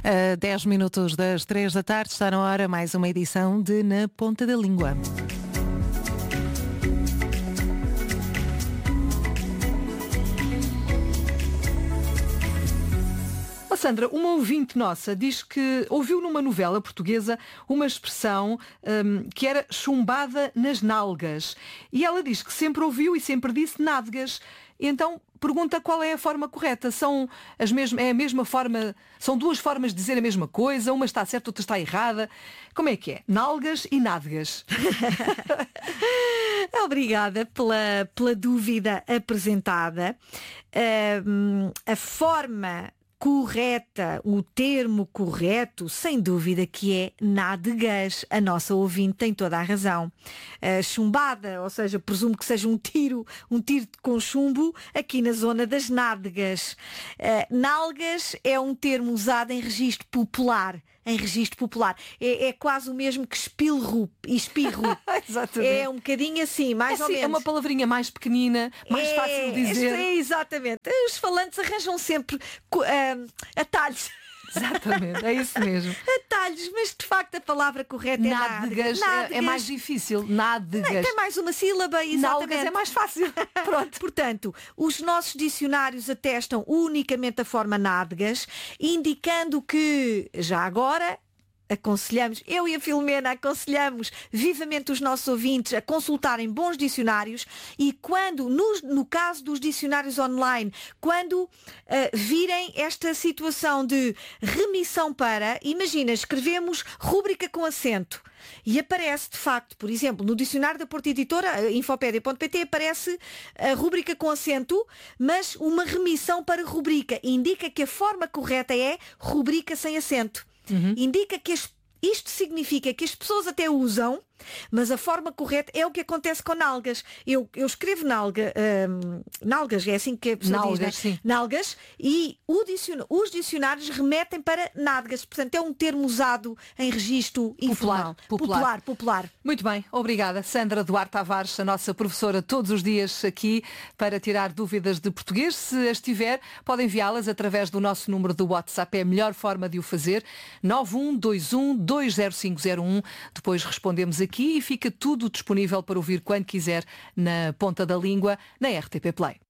A 10 minutos das 3 da tarde está na hora mais uma edição de Na Ponta da Língua. Sandra, uma ouvinte nossa diz que ouviu numa novela portuguesa uma expressão que era chumbada nas nalgas. E ela diz que sempre ouviu e sempre disse nádegas. E então pergunta qual é a forma correta. É a mesma forma, são duas formas de dizer a mesma coisa, uma está certa, outra está errada. Como é que é? Nalgas e nádegas. Obrigada pela dúvida apresentada. A forma correta, o termo correto, sem dúvida que é nádegas. A nossa ouvinte tem toda a razão. Chumbada, ou seja, presumo que seja um tiro com chumbo aqui na zona das nádegas. Nalgas é um termo usado em registro popular. É quase o mesmo que espirro. Exatamente. É um bocadinho assim, mais ou menos. É uma palavrinha mais pequenina, mais fácil de dizer. Exatamente. Os falantes arranjam sempre atalhos. Exatamente, é isso mesmo. Atalhos, mas de facto a palavra correta é nádegas. É mais difícil. Nádegas. Tem mais uma sílaba, exatamente. Nalgas é mais fácil. Pronto. Portanto, os nossos dicionários atestam unicamente a forma nádegas, indicando que, já agora, eu e a Filomena aconselhamos vivamente os nossos ouvintes a consultarem bons dicionários e quando, no caso dos dicionários online, quando virem esta situação de remissão para, imagina, escrevemos rúbrica com acento e aparece, de facto, por exemplo, no dicionário da Porta Editora, infopédia.pt, aparece a rúbrica com acento, mas uma remissão para rubrica. Indica que a forma correta é rubrica sem acento. Indica que isto significa que as pessoas até usam, mas a forma correta é o que acontece com nalgas. Eu escrevo nalgas, é assim que a pessoa nalgas, diz, sim. Nalgas, e os dicionários remetem para nádegas. Portanto, é um termo usado em registro informal. Popular. Muito bem, obrigada. Sandra Duarte Tavares, a nossa professora todos os dias aqui para tirar dúvidas de português. Se as tiver, pode enviá-las através do nosso número do WhatsApp. É a melhor forma de o fazer. 912120501. Depois respondemos aqui e fica tudo disponível para ouvir quando quiser na Ponta da Língua, na RTP Play.